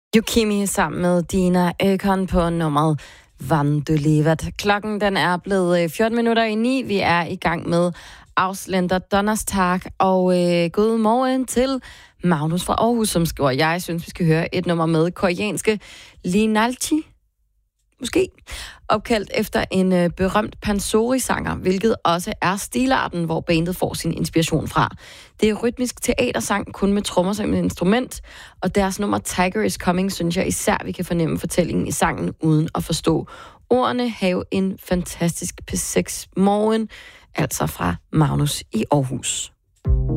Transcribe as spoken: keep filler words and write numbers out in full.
Yukimi sammen med Dina Økon på nummeret Wann du levet. Klokken den er blevet fjorten minutter i ni. Vi er i gang med Ausländer Donnerstag. Og øh, god morgen til Magnus fra Aarhus, som skriver, jeg synes, vi skal høre et nummer med koreanske Linalchi. Måske. Opkaldt efter en øh, berømt pansori-sanger, hvilket også er stilarten, hvor bandet får sin inspiration fra. Det er rytmisk teatersang, kun med trommer som et instrument, og deres nummer Tiger is Coming, synes jeg især, vi kan fornemme fortællingen i sangen, uden at forstå ordene. Have en fantastisk P seks morgen, altså fra Magnus i Aarhus.